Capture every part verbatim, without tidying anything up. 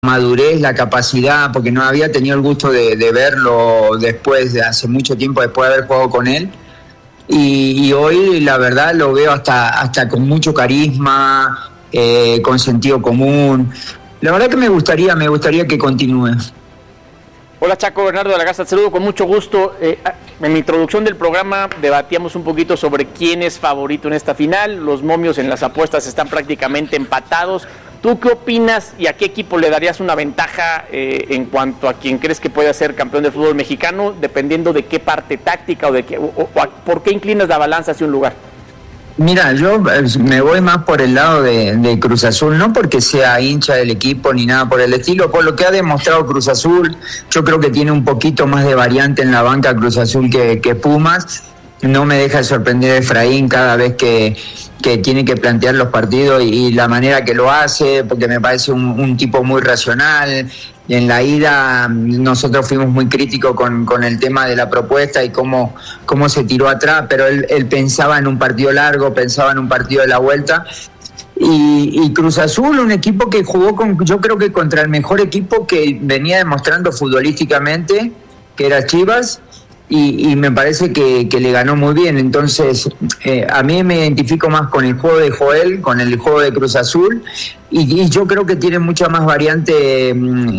madurez, la capacidad, porque no había tenido el gusto de, de verlo después, de hace mucho tiempo, después de haber jugado con él. Y, y hoy la verdad lo veo hasta, hasta con mucho carisma, eh, con sentido común. La verdad que me gustaría, me gustaría que continúe. Hola Chaco, Bernardo de la Garza, te saludo con mucho gusto. Eh, en mi introducción del programa debatíamos un poquito sobre quién es favorito en esta final. Los momios en las apuestas están prácticamente empatados. ¿Tú qué opinas y a qué equipo le darías una ventaja eh, en cuanto a quién crees que puede ser campeón del fútbol mexicano, dependiendo de qué parte táctica o de qué, o, o, o por qué inclinas la balanza hacia un lugar? Mira, yo me voy más por el lado de, de Cruz Azul, no porque sea hincha del equipo ni nada por el estilo, por lo que ha demostrado Cruz Azul. Yo creo que tiene un poquito más de variante en la banca Cruz Azul que, que Pumas. No me deja de sorprender Efraín cada vez que, que tiene que plantear los partidos y, y la manera que lo hace, porque me parece un, un tipo muy racional. En la ida nosotros fuimos muy críticos con, con el tema de la propuesta y cómo, cómo se tiró atrás, pero él, él pensaba en un partido largo, pensaba en un partido de la vuelta. Y, y Cruz Azul, un equipo que jugó con, yo creo que contra el mejor equipo que venía demostrando futbolísticamente, que era Chivas, y, y me parece que, que le ganó muy bien. Entonces, eh, a mí me identifico más con el juego de Joel, con el juego de Cruz Azul, y, y yo creo que tiene mucha más variante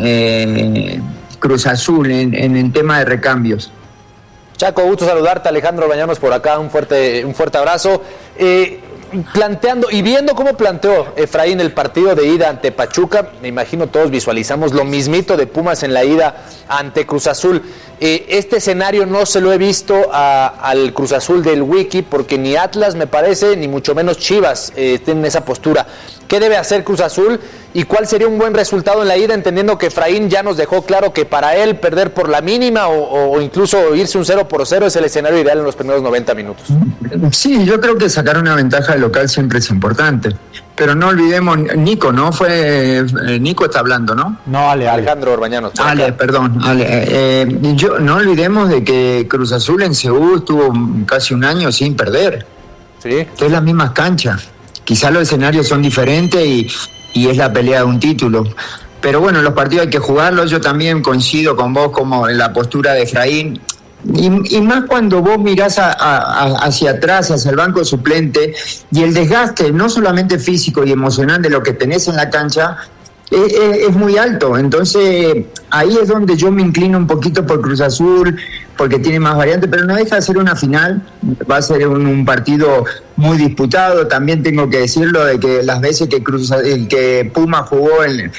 eh, Cruz Azul en, en el tema de recambios. Chaco, gusto saludarte. Alejandro Bañanos por acá, un fuerte, un fuerte abrazo. Eh, planteando y viendo cómo planteó Efraín el partido de ida ante Pachuca, me imagino todos visualizamos lo mismito de Pumas en la ida ante Cruz Azul. Eh, este escenario no se lo he visto a, al Cruz Azul del Wiki, porque ni Atlas me parece, ni mucho menos Chivas eh, tienen esa postura. ¿Qué debe hacer Cruz Azul y cuál sería un buen resultado en la ida, entendiendo que Efraín ya nos dejó claro que para él perder por la mínima o, o incluso irse un cero por cero es el escenario ideal en los primeros noventa minutos? Sí, yo creo que sacar una ventaja local siempre es importante, pero no olvidemos, Nico, ¿no? Fue eh, Nico está hablando, ¿no? No, Ale, Alejandro Orbañanos. Ale, perdón, Ale. Eh, yo, no olvidemos de que Cruz Azul en Seúl estuvo casi un año sin perder. Sí. Es las mismas canchas. Quizás los escenarios son diferentes y, y es la pelea de un título. Pero bueno, los partidos hay que jugarlos. Yo también coincido con vos como en la postura de Efraín. Y, y más cuando vos mirás a, a, hacia atrás, hacia el banco suplente, y el desgaste, no solamente físico y emocional de lo que tenés en la cancha, es, es, es muy alto. Entonces, ahí es donde yo me inclino un poquito por Cruz Azul, porque tiene más variantes, pero no deja de ser una final. Va a ser un, un partido muy disputado. También tengo que decirlo de que las veces que Cruz, que Puma jugó en,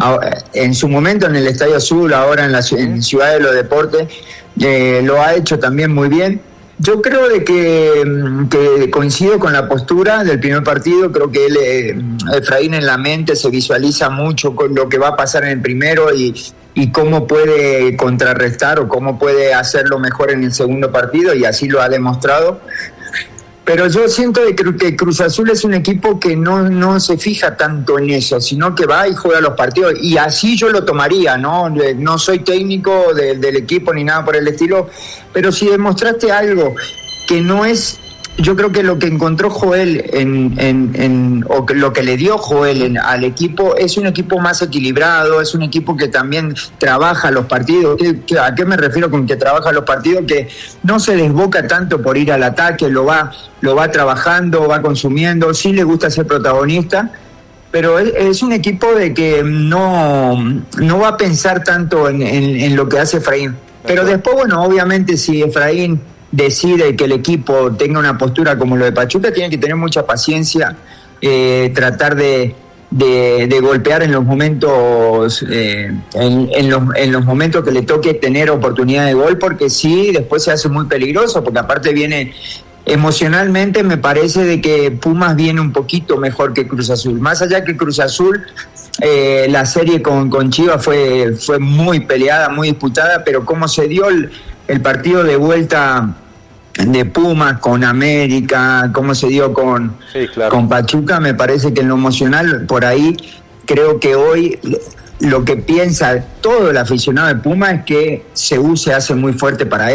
en su momento en el Estadio Azul, ahora en la en Ciudad de los Deportes, eh, lo ha hecho también muy bien. Yo creo de que, que coincido con la postura del primer partido. Creo que él, eh, Efraín en la mente se visualiza mucho con lo que va a pasar en el primero y, y cómo puede contrarrestar o cómo puede hacerlo mejor en el segundo partido, y así lo ha demostrado. Pero yo siento que Cruz Azul es un equipo que no, no se fija tanto en eso, sino que va y juega los partidos, y así yo lo tomaría, ¿no? No soy técnico de, del equipo ni nada por el estilo, pero si demostraste algo que no es, yo creo que lo que encontró Joel en, en, en o que lo que le dio Joel en, al equipo es un equipo más equilibrado, es un equipo que también trabaja los partidos. ¿A qué me refiero con que trabaja los partidos? Que no se desboca tanto por ir al ataque, lo va, lo va trabajando, va consumiendo, sí le gusta ser protagonista, pero es, es un equipo de que no, no va a pensar tanto en, en, en lo que hace Efraín. Pero después, bueno, obviamente si Efraín decide que el equipo tenga una postura como lo de Pachuca, tiene que tener mucha paciencia, eh, tratar de, de, de golpear en los momentos eh, en, en, los, en los momentos que le toque tener oportunidad de gol, porque sí, después se hace muy peligroso, porque aparte viene emocionalmente, me parece de que Pumas viene un poquito mejor que Cruz Azul, más allá que Cruz Azul. Eh, la serie con, con Chivas fue, fue muy peleada, muy disputada, pero cómo se dio el, el partido de vuelta de Pumas con América, cómo se dio con, sí, claro, con Pachuca, me parece que en lo emocional, por ahí, creo que hoy lo que piensa todo el aficionado de Pumas es que Seúl se hace muy fuerte para ellos.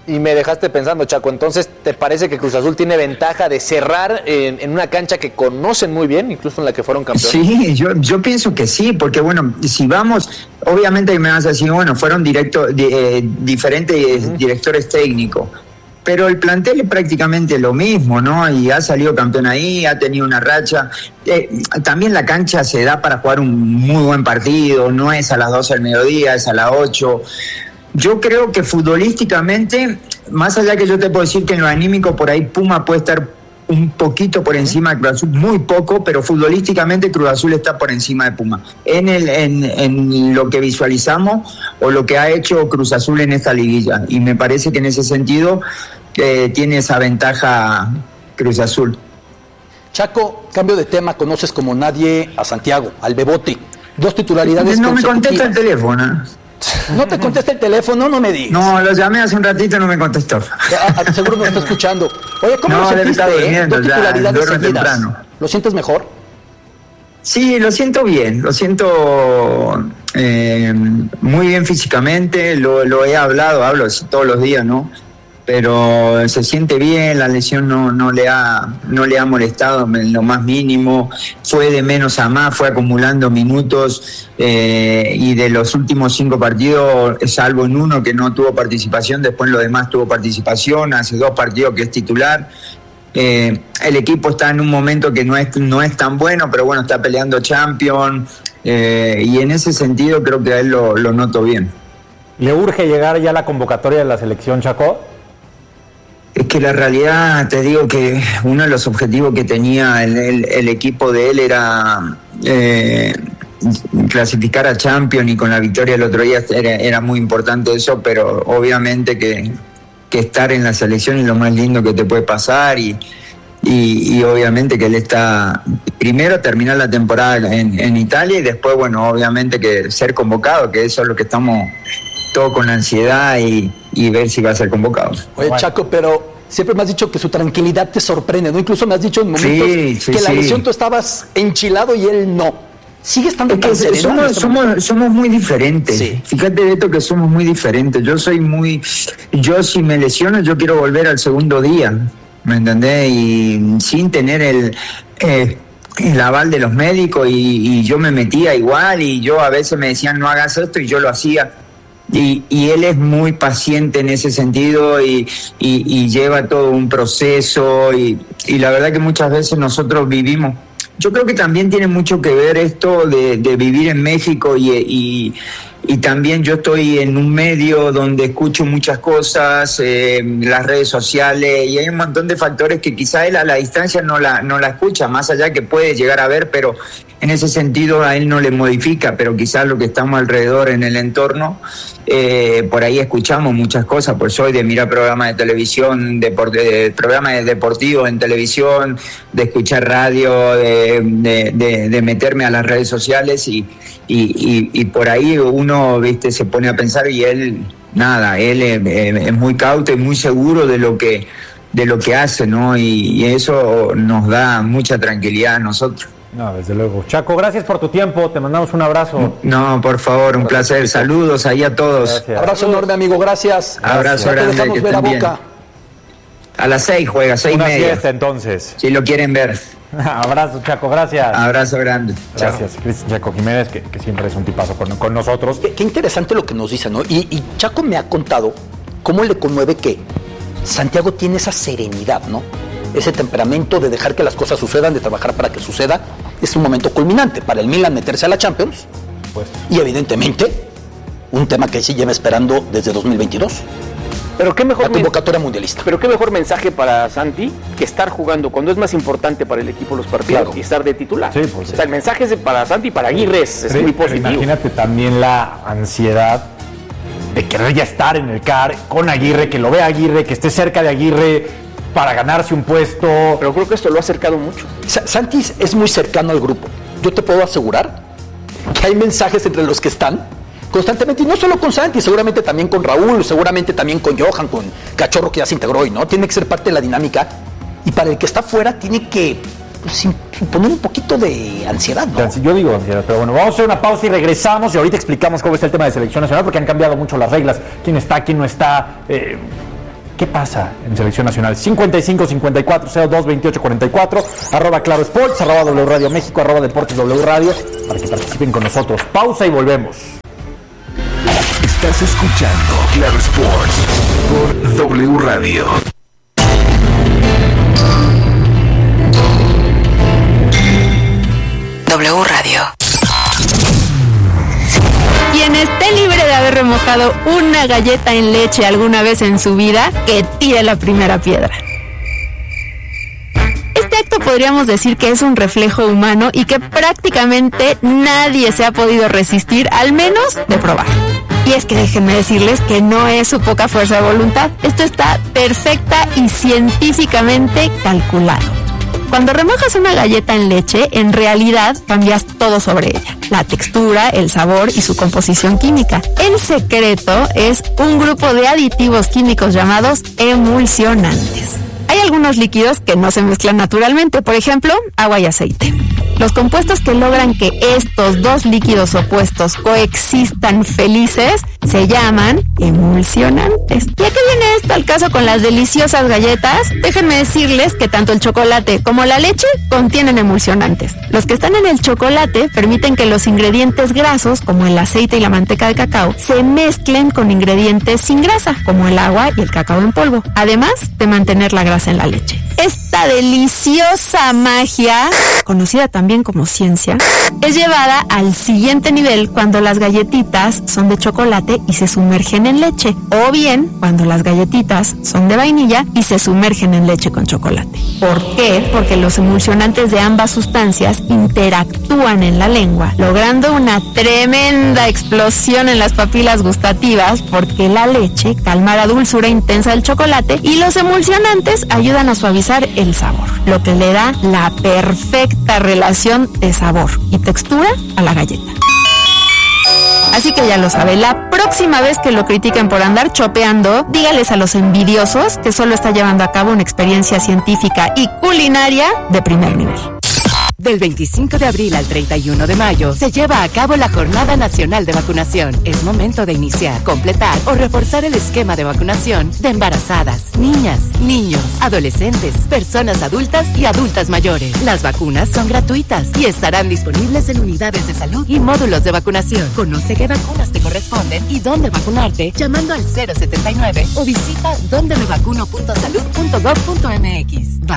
Y me dejaste pensando, Chaco, entonces, ¿te parece que Cruz Azul tiene ventaja de cerrar en, en una cancha que conocen muy bien, incluso en la que fueron campeones? Sí, yo, yo pienso que sí, porque bueno, si vamos, obviamente me vas a decir, bueno, fueron directo, eh, diferentes uh-huh. directores técnicos, pero el plantel es prácticamente lo mismo, ¿no? Y ha salido campeón ahí, ha tenido una racha. Eh, también la cancha se da para jugar un muy buen partido, no es a las doce del mediodía, es a las ocho. Yo creo que futbolísticamente, más allá que yo te puedo decir que en lo anímico por ahí Puma puede estar un poquito por encima de Cruz Azul, muy poco, pero futbolísticamente Cruz Azul está por encima de Puma. En, el, en, en lo que visualizamos o lo que ha hecho Cruz Azul en esta liguilla. Y me parece que en ese sentido eh, tiene esa ventaja Cruz Azul. Chaco, cambio de tema, conoces como nadie a Santiago, al Bebote. Dos titularidades no me contesta el teléfono. No te contesta el teléfono, no me digas. No, lo llamé hace un ratito y no me contestó. Ah, seguro no está escuchando. Oye, ¿cómo no, lo sentiste, eh? Dos titularidades seguidas. Temprano. ¿Lo sientes mejor? Sí, lo siento bien. Lo siento eh, muy bien físicamente. Lo, lo he hablado, hablo todos los días, ¿no? Pero se siente bien, la lesión no, no, le ha, no le ha molestado en lo más mínimo, fue de menos a más, fue acumulando minutos eh, y de los últimos cinco partidos, salvo en uno que no tuvo participación, después en los demás tuvo participación, hace dos partidos que es titular. Eh, el equipo está en un momento que no es, no es tan bueno, pero bueno, está peleando Champions eh, y en ese sentido creo que a él lo, lo noto bien. ¿Le urge llegar ya a la convocatoria de la selección, Chaco? Es que la realidad, te digo que uno de los objetivos que tenía el, el, el equipo de él era eh, clasificar a Champions, y con la victoria el otro día era, era muy importante eso, pero obviamente que, que estar en la selección es lo más lindo que te puede pasar y, y, y obviamente que él está, primero terminar la temporada en, en Italia y después, bueno, obviamente que ser convocado, que eso es lo que estamos todos con ansiedad y, y ver si va a ser convocado. Oye, bueno. Chaco, pero siempre me has dicho que su tranquilidad te sorprende, ¿no? Incluso me has dicho en momentos sí, sí, que la lesión sí. Tú estabas enchilado y él no. ¿Sigue estando tan sereno? Somos, este somos, somos muy diferentes. Sí. Fíjate, Beto, que somos muy diferentes. Yo soy muy... Yo si me lesiono, yo quiero volver al segundo día, ¿me entendés? Y sin tener el... Eh, el aval de los médicos y, y yo me metía igual y yo a veces me decían no hagas esto y yo lo hacía. Y, y él es muy paciente en ese sentido y, y, y lleva todo un proceso y, y la verdad que muchas veces nosotros vivimos. Yo creo que también tiene mucho que ver esto de, de vivir en México y, y, y también yo estoy en un medio donde escucho muchas cosas, eh, las redes sociales, y hay un montón de factores que quizá él a la distancia no la, no la escucha, más allá que puede llegar a ver, pero en ese sentido a él no le modifica, pero quizás lo que estamos alrededor en el entorno, eh, por ahí escuchamos muchas cosas, pues soy de mirar programas de televisión, deport- de programas deportivos en televisión, de escuchar radio, de, de, de, de meterme a las redes sociales y, y, y, y por ahí uno, viste, se pone a pensar y él, nada, él es, es muy cauto y muy seguro de lo que, de lo que hace, ¿no? Y, y eso nos da mucha tranquilidad a nosotros. No, desde luego. Chaco, gracias por tu tiempo, te mandamos un abrazo. No, por favor, un gracias. Placer. Saludos ahí a todos. Gracias. Abrazo enorme, amigo, gracias. Abrazo gracias. grande. Te dejamos que ver a bien. Boca. A las seis juega, seis Una y media. fiesta, entonces. Si lo quieren ver. Abrazo, Chaco, gracias. Abrazo grande. Gracias, Cristian Chaco Jiménez, que, que siempre es un tipazo con, con nosotros. Qué, qué interesante lo que nos dice, ¿no? Y, y Chaco me ha contado cómo le conmueve que Santiago tiene esa serenidad, ¿no? Ese temperamento de dejar que las cosas sucedan, de trabajar para que suceda. Es un momento culminante para el Milan meterse a la Champions. Pues. Y evidentemente, un tema que sí lleva esperando desde dos mil veintidós. Pero qué mejor la convocatoria mundialista. Pero qué mejor mensaje para Santi que estar jugando cuando es más importante para el equipo los partidos, claro, y estar de titular. Sí, pues, o sea, el mensaje es para Santi y para Aguirre es, es muy positivo. Imagínate también la ansiedad de querer ya estar en el C A R con Aguirre, que lo vea Aguirre, que esté cerca de Aguirre para ganarse un puesto. Pero creo que esto lo ha acercado mucho. Sa- Santi es muy cercano al grupo. Yo te puedo asegurar que hay mensajes entre los que están constantemente, y no solo con Santi, seguramente también con Raúl, seguramente también con Johan, con Cachorro, que ya se integró hoy, ¿no? Tiene que ser parte de la dinámica, y para el que está fuera tiene que pues, poner un poquito de ansiedad, ¿no? Yo digo ansiedad, pero bueno, vamos a hacer una pausa y regresamos, y ahorita explicamos cómo está el tema de selección nacional, porque han cambiado mucho las reglas, quién está, quién no está, eh, ¿Qué pasa en Selección Nacional? cincuenta y cinco cincuenta y cuatro cero dos veintiocho cuarenta y cuatro, arroba Claro Sports, arroba W Radio México, arroba Deportes W Radio, para que participen con nosotros. Pausa y volvemos. Estás escuchando Claro Sports por W Radio. W Radio. Quien esté libre de haber remojado una galleta en leche alguna vez en su vida, que tire la primera piedra. Este acto podríamos decir que es un reflejo humano y que prácticamente nadie se ha podido resistir, al menos de probar. Y es que déjenme decirles que no es su poca fuerza de voluntad. Esto está perfecta y científicamente calculado. Cuando remojas una galleta en leche, en realidad cambias todo sobre ella. La textura, el sabor y su composición química. El secreto es un grupo de aditivos químicos llamados emulsionantes. Hay algunos líquidos que no se mezclan naturalmente, por ejemplo, agua y aceite. Los compuestos que logran que estos dos líquidos opuestos coexistan felices se llaman emulsionantes. ¿Y a qué viene esto al caso con las deliciosas galletas? Déjenme decirles que tanto el chocolate como la leche contienen emulsionantes. Los que están en el chocolate permiten que los ingredientes grasos, como el aceite y la manteca de cacao, se mezclen con ingredientes sin grasa, como el agua y el cacao en polvo, además de mantener la grasa en la leche. Esta deliciosa magia, conocida también como ciencia, es llevada al siguiente nivel cuando las galletitas son de chocolate y se sumergen en leche, o bien cuando las galletitas son de vainilla y se sumergen en leche con chocolate. ¿Por qué? Porque los emulsionantes de ambas sustancias interactúan en la lengua, logrando una tremenda explosión en las papilas gustativas, porque la leche calma la dulzura intensa del chocolate y los emulsionantes ayudan a suavizar el sabor, lo que le da la perfecta relación de sabor y textura a la galleta. Así que ya lo sabe, la próxima vez que lo critiquen por andar chopeando, dígales a los envidiosos que solo está llevando a cabo una experiencia científica y culinaria de primer nivel. Del veinticinco de abril al treinta y uno de mayo se lleva a cabo la Jornada Nacional de Vacunación. Es momento de iniciar, completar o reforzar el esquema de vacunación de embarazadas, niñas, niños, adolescentes, personas adultas y adultas mayores. Las vacunas son gratuitas y estarán disponibles en unidades de salud y módulos de vacunación. Conoce qué vacunas te corresponden y dónde vacunarte llamando al cero setenta y nueve o visita donde me vacuno punto salud punto gov punto m x.